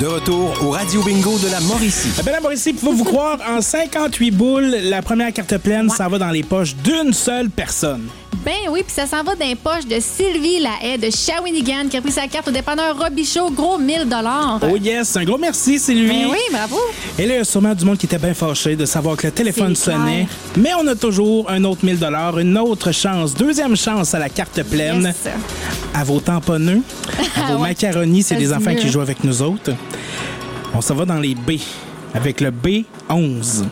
De retour au Radio Bingo de la Mauricie. La Mauricie, pouvez-vous croire, en 58 boules, la première carte pleine s'en va dans les poches d'une seule personne. Ben oui, puis ça s'en va dans les poches de Sylvie Lahaye de Shawinigan qui a pris sa carte au dépanneur Robichaud, gros 1000 $. Oh yes, un gros merci Sylvie. Ben oui, bravo. Et là, il y a sûrement du monde qui était bien fâché de savoir que le téléphone sonnait. Mais on a toujours un autre 1000 $, une autre chance, deuxième chance à la carte pleine. Yes. À vos tamponneux, à vos macaronis, c'est Ça, des c'est enfants mieux. qui jouent avec nous autres. On s'en va dans les B, avec le B11.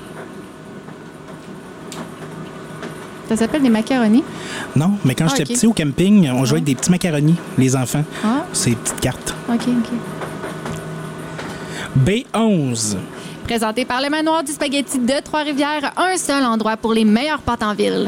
Ça s'appelle des macaronis? Non, mais quand j'étais ok. petit au camping, on jouait avec des petits macaronis, les enfants. Ah. Ces petites cartes. OK. B11. Présenté par le Manoir du Spaghetti de Trois-Rivières, un seul endroit pour les meilleures pâtes en ville.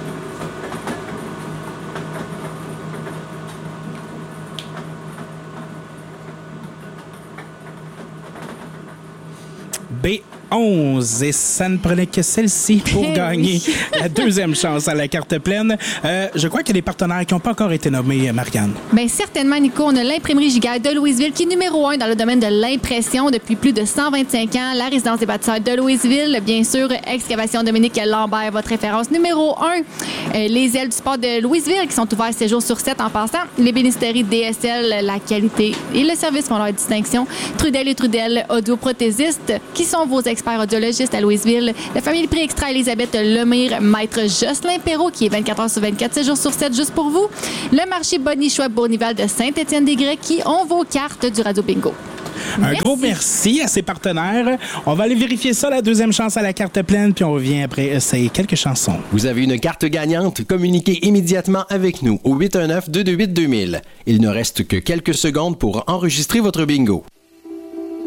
B11. Et ça ne prenait que celle-ci pour Eh gagner oui. la deuxième chance à la carte pleine. Je crois qu'il y a des partenaires qui n'ont pas encore été nommés, Marianne. Bien, certainement, Nico. On a l'imprimerie Giga de Louisville qui est numéro 1 dans le domaine de l'impression depuis plus de 125 ans. La résidence des bâtisseurs de Louisville, bien sûr, Excavation Dominique Lambert, votre référence numéro 1. Les ailes du sport de Louisville qui sont ouvertes 7 jours sur 7 en passant. Les bénisteries DSL, la qualité et le service font leur distinction. Trudel et Trudel, audioprothésistes, qui sont vos experts audiologistes à Louisville. La famille Prix Extra Elisabeth Lemire, maître Jocelyn Perrault, qui est 24 heures sur 24, 7 jours sur 7, juste pour vous. Le marché Bonichois Bournival de Saint-Étienne-des-Grès, qui ont vos cartes du Radio Bingo. Un gros merci à ses partenaires. On va aller vérifier ça, la deuxième chance à la carte pleine, puis on revient après ces quelques chansons. Vous avez une carte gagnante. Communiquez immédiatement avec nous au 819-228-2000. Il ne reste que quelques secondes pour enregistrer votre bingo.